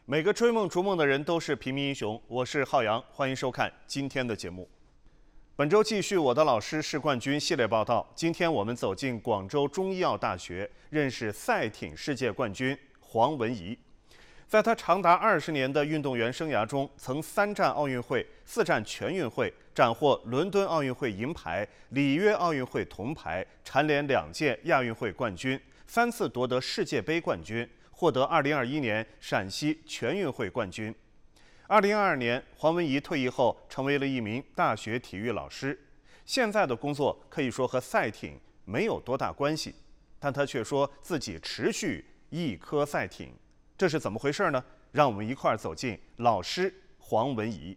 每个追梦逐梦的人都是平民英雄，我是浩洋，欢迎收看今天的节目。本周继续我的老师是冠军系列报道，今天我们走进广州中医药大学，认识赛艇世界冠军黄文怡。在他长达20年的运动员生涯中，曾3战奥运会、4战全运会，斩获伦敦奥运会银牌、里约奥运会铜牌，蝉联2届亚运会冠军，3次夺得世界杯冠军，获得2021年陕西全运会冠军。2022年，黄文怡退役后成为了一名大学体育老师，现在的工作可以说和赛艇没有多大关系，但他却说自己持续一颗赛艇，这是怎么回事呢？让我们一块儿走进老师黄文怡。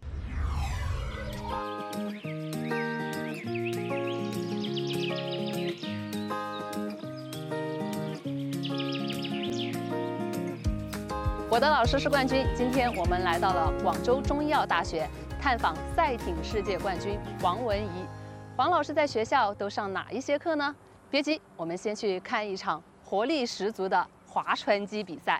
我的老师是冠军。今天我们来到了广州中医药大学，探访赛艇世界冠军黄文怡。黄老师在学校都上哪一些课呢？别急，我们先去看一场活力十足的划船机比赛。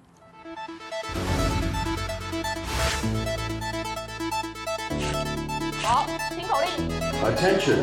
好，听口令。 Attention。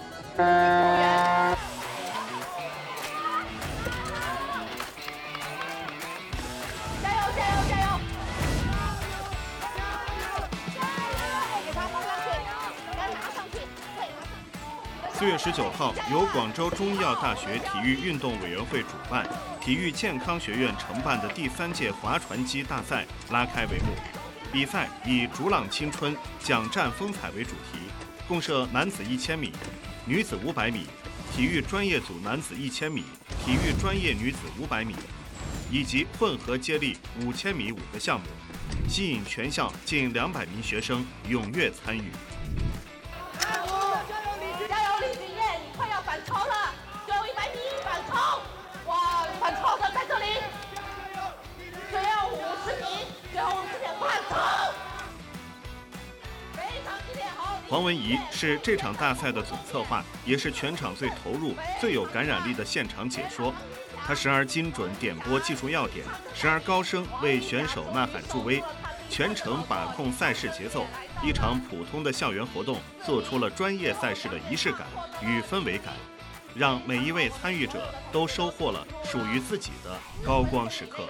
4月19号，由广州中医药大学体育运动委员会主办、体育健康学院承办的第3届划船机大赛拉开帷幕。比赛以“逐浪青春，奖战风采”为主题，共设男子1000米、女子500米、体育专业组男子1000米、体育专业女子500米，以及混合接力5000米5个项目，吸引全校近200名学生踊跃参与。黄文怡是这场大赛的总策划，也是全场最投入、最有感染力的现场解说。他时而精准点拨技术要点，时而高声为选手呐喊助威，全程把控赛事节奏。一场普通的校园活动，做出了专业赛事的仪式感与氛围感，让每一位参与者都收获了属于自己的高光时刻。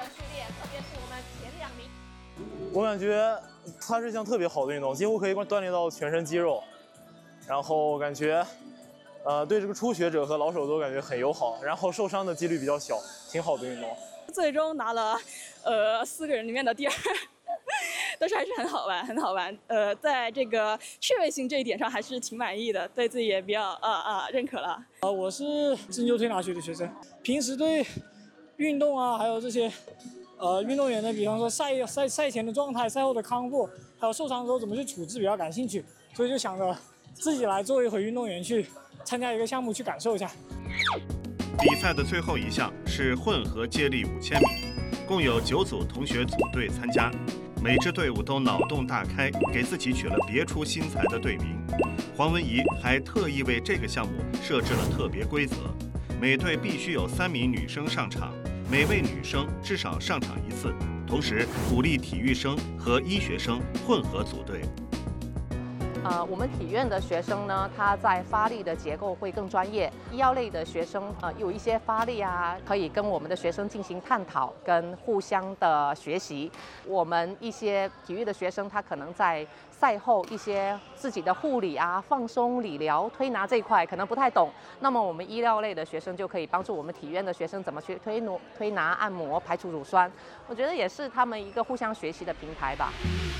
我感觉它是一项特别好的运动，几乎可以锻炼到全身肌肉，然后感觉对这个初学者和老手都感觉很友好，然后受伤的几率比较小，挺好的运动。 最终拿了4个人里面的第2，但是还是很好玩，很好玩。在这个趣味性这一点上还是挺满意的，对自己也比较认可了。 我是针灸推拿学的学生，平时对运动啊，还有这些运动员的，比方说赛前的状态、赛后的康复，还有受伤之后怎么去处置比较感兴趣，所以就想着自己来做一回运动员，去参加一个项目去感受一下。 比赛的最后一项是混合接力5000米，共有9组同学组队参加，每支队伍都脑洞大开，给自己取了别出心裁的队名。黄文怡还特意为这个项目设置了特别规则，每队必须有3名女生上场，每位女生至少上场1次，同时鼓励体育生和医学生混合组队。 我们体院的学生呢，他在发力的结构会更专业。医药类的学生，有一些发力啊，可以跟我们的学生进行探讨，跟互相的学习。我们一些体育的学生，他可能在赛后一些自己的护理啊、放松、理疗、推拿这一块可能不太懂，那么我们医疗类的学生就可以帮助我们体院的学生怎么去推拿、按摩、排除乳酸。我觉得也是他们一个互相学习的平台吧。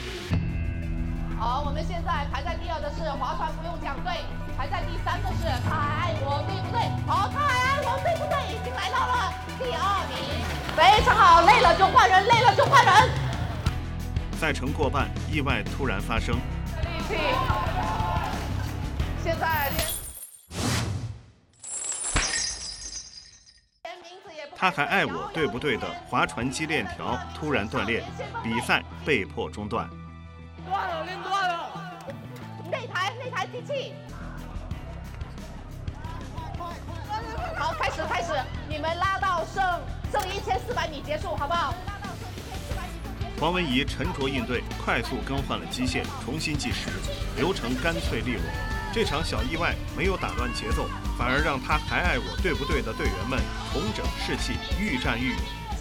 好，我们现在排在第2的是划船不用讲队，排在第3的是他还爱我，对不对？好，他还爱我，对不对？已经来到了第2名，非常好，累了就换人，累了就换人。 赛程过半，意外突然发生。 力气，现在他还爱我，对不对的划船机链条突然断裂，比赛被迫中断。 练断了，那台机器，好，开始，你们拉到剩1400米结束，好不好？拉到剩1400米就结束。 黄文怡沉着应对，快速更换了机械，重新计时，流程干脆利落。这场小意外没有打乱节奏，反而让他还爱我对不对的队员们重整士气，愈战愈勇。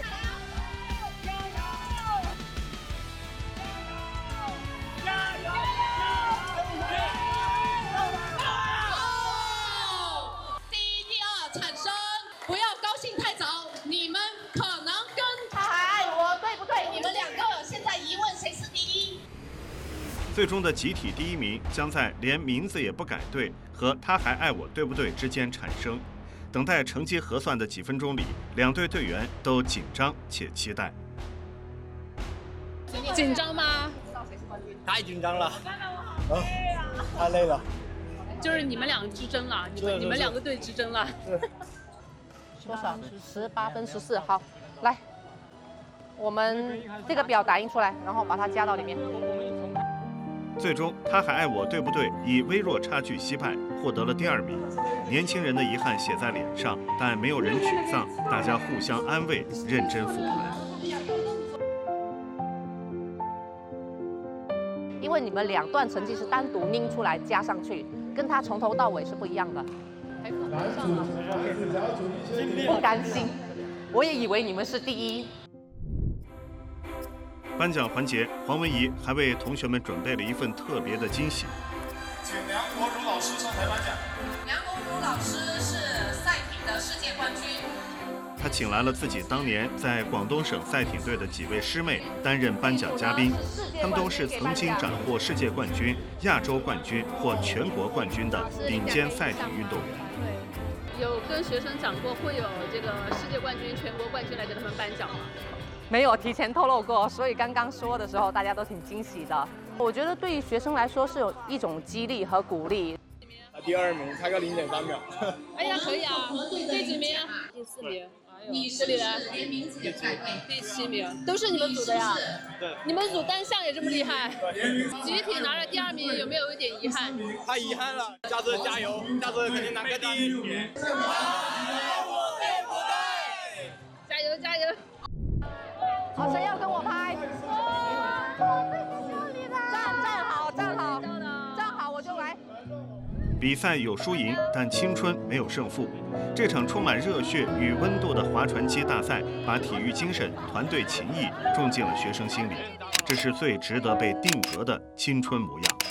第一、第二产生，不要高兴太早，你们可能跟他还爱我对不对？你们两个现在疑问谁是第一？ 最终的集体第一名将在连名字也不敢对和他还爱我对不对之间产生。等待成绩核算的几分钟里，两队队员都紧张且期待。 紧张吗？ 太紧张了，太累了。 就是你们俩之争了，你们两个队之争了。 多少？18分14。好，来，我们这个表打印出来，然后把它加到里面。 最终，他还爱我对不对以微弱差距惜败，获得了第2名。年轻人的遗憾写在脸上，但没有人沮丧，大家互相安慰，认真复盘。 因为你们2段成绩是单独拎出来加上去，跟他从头到尾是不一样的。不甘心，我也以为你们是第一。 颁奖环节，黄文怡还为同学们准备了一份特别的惊喜。 请梁国儒老师上台颁奖。 梁国儒老师是赛艇的世界冠军。 他请来了自己当年在广东省赛艇队的几位师妹担任颁奖嘉宾，他们都是曾经斩获世界冠军、亚洲冠军或全国冠军的顶尖赛艇运动员。 对，有跟学生讲过会有这个世界冠军、全国冠军来给他们颁奖吗？ 没有提前透露过，所以刚刚说的时候大家都挺惊喜的。我觉得对于学生来说是有一种激励和鼓励。 第2名，差个0.3秒。 哎呀，可以啊！第几名？第4名。 你是连名字也改配。 第7名，都是你们组的呀？ 对。 你们组单项也这么厉害？集体拿了第2名，有没有一点遗憾？ 太遗憾了，下次加油，下次肯定拿个第1。 加油加油！ 好，谁要跟我拍？站好，我就来。 比赛有输赢，但青春没有胜负。这场充满热血与温度的划船机大赛，把体育精神、团队情谊种进了学生心里。这是最值得被定格的青春模样。